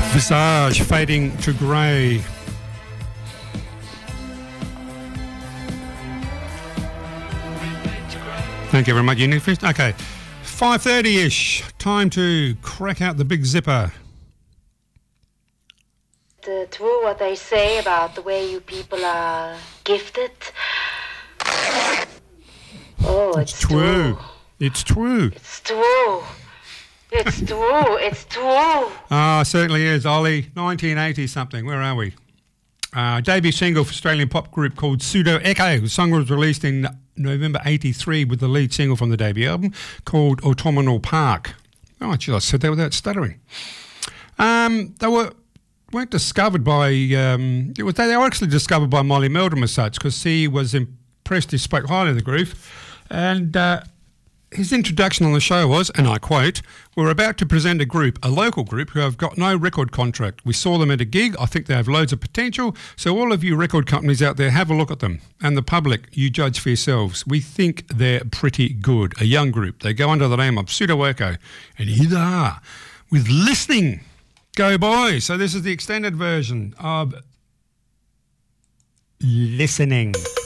Visage fading to grey. Thank you very much. Okay, 5:30ish. Time to crack out the big zipper. True what they say about the way you people are gifted. Oh, it's true. It's true. It's true. It's true. It's true. Ah, certainly is, Ollie. 1980 something. Where are we? Debut single for Australian pop group called Pseudo Echo. The song was released in November 83 with the lead single from the debut album called Autumnal Park. Oh, gee, I said that without stuttering. They weren't discovered by... they were actually discovered by Molly Meldrum as such, because he was impressed, he spoke highly of the group, and his introduction on the show was, and I quote, "We're about to present a local group who have got no record contract. We saw them at a gig. I think they have loads of potential. So all of you record companies out there, have a look at them. And the public, you judge for yourselves. We think they're pretty good. A young group. They go under the name of Pseudo Echo. And here they are with Listening. Go boys." So this is the extended version of Listening.